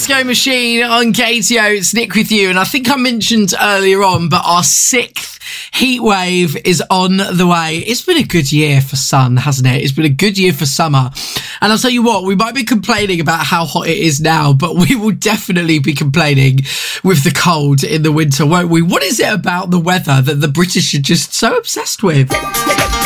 Disco Machine on KTO. It's Nick with you. And I think I mentioned earlier on, but our 6th heat wave is on the way. It's been a good year for sun, hasn't it? It's been a good year for summer. And I'll tell you what, we might be complaining about how hot it is now, but we will definitely be complaining with the cold in the winter, won't we? What is it about the weather that the British are just so obsessed with?